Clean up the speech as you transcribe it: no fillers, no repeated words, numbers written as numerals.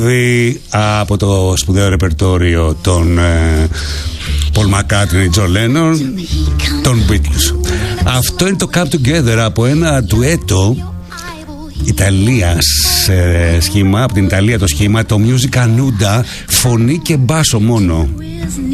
Από το σπουδαίο ρεπερτόριο των Paul McCartney, John Lennon, των Beatles. Αυτό είναι το Come Together από ένα ντουέτο Ιταλίας σχήμα, από την Ιταλία το σχήμα, το Musica Nuda, φωνή και μπάσο μόνο.